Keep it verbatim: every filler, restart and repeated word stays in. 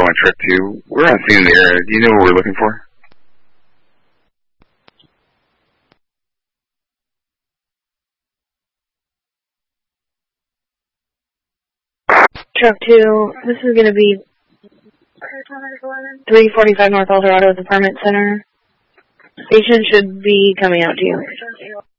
on truck two. We're on scene in the area. Do you know what we're looking for? Truck two, this is going to be three forty-five North Eldorado's Apartment Center. Station should be coming out to you.